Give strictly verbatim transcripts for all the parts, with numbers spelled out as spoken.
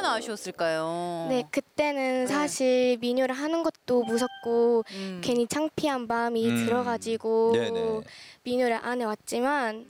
얼마나 아쉬웠을까요? 네, 그때는 사실 민요를 하는 것도 무섭고 음. 괜히 창피한 마음이 음. 들어가지고 네네. 민요를 안 해왔지만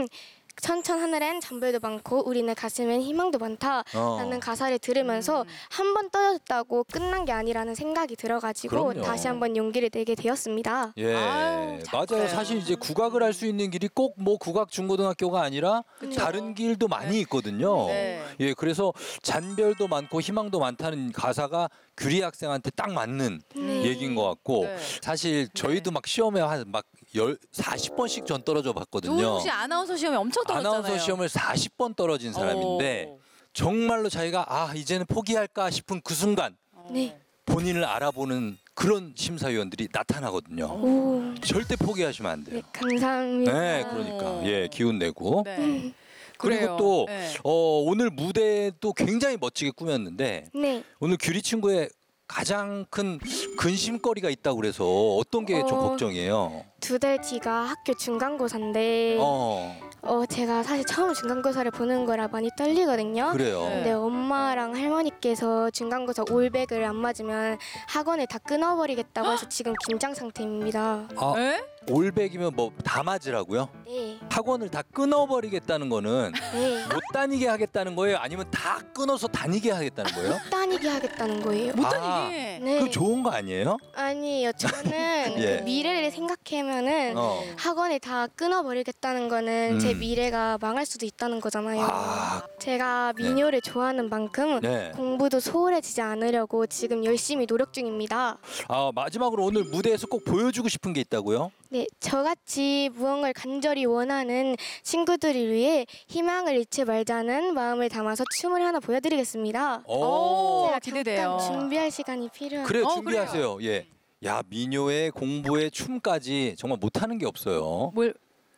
천천 하늘엔 잠별도 많고 우리네 가슴엔 희망도 많다라는 어. 가사를 들으면서 음. 한 번 떨어졌다고 끝난 게 아니라는 생각이 들어가지고 그럼요. 다시 한번 용기를 내게 되었습니다. 예, 아유, 참 맞아요. 그래요. 사실 이제 국악을 할 수 있는 길이 꼭 뭐 국악 중고등학교가 아니라 다른 길도 많이 있거든요. 네. 예, 그래서 잔별도 많고 희망도 많다는 가사가 규리 학생한테 딱 맞는 네. 얘기인 것 같고 네. 사실 저희도 막 시험에 한막 사십 번씩 전 떨어져 봤거든요. 노웅 씨 아나운서 시험에 엄청 떨어졌잖아요. 아나운서 시험을 사십 번 떨어진 사람인데 오. 정말로 자기가 아 이제는 포기할까 싶은 그 순간 네. 본인을 알아보는 그런 심사위원들이 나타나거든요. 오, 절대 포기하시면 안 돼요. 네, 감사합니다. 네, 그러니까 예 기운 내고 네. 그리고 그래요. 또 네. 어, 오늘 무대도 굉장히 멋지게 꾸몄는데 네. 오늘 규리 친구의 가장 큰 근심거리가 있다고 그래서 어떤 게 좀 어. 걱정이에요? 두 달 뒤가 학교 중간고사인데 어. 어 제가 사실 처음 중간고사를 보는 거라 많이 떨리거든요. 그래요. 네. 근데 엄마랑 할머니께서 중간고사 올백을 안 맞으면 학원을 다 끊어버리겠다고 해서 지금 긴장 상태입니다. 아 에? 올백이면 뭐 다 맞으라고요? 네. 학원을 다 끊어버리겠다는 거는 네. 못 다니게 하겠다는 거예요? 아니면 다 끊어서 다니게 하겠다는 거예요? 다니게 하겠다는 거예요. 못 아. 다니게. 네. 그 좋은 거 아니에요? 아니에요. 저는 예. 그 미래를 생각하면은 어. 학원을 다 끊어버리겠다는 거는 제 음. 미래가 망할 수도 있다는 거잖아요. 아. 제가 민요를 좋아하는 만큼 네. 공부도 소홀해지지 않으려고 지금 열심히 노력 중입니다. 아 마지막으로 오늘 무대에서 꼭 보여주고 싶은 게 있다고요? 네, 저같이 무언가를 간절히 원하는 친구들을 위해 희망을 잃지 말자는 마음을 담아서 춤을 하나 보여드리겠습니다. 오, 제가 기대돼요. 잠깐 준비할 시간이 필요한. 그래요, 어, 준비하세요. 예. 야 민요에 공부에 춤까지 정말 못하는 게 없어요. 뭘?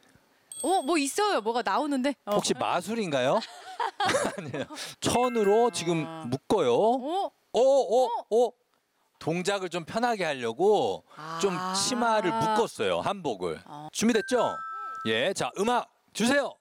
어, 뭐 있어요. 뭐가 나오는데. 어. 혹시 마술인가요? 아니에요. 천으로 지금 아. 묶어요. 어? 어, 어, 어. 동작을 좀 편하게 하려고 좀 아. 치마를 묶었어요. 한복을. 어. 준비됐죠? 예, 자 음악 주세요.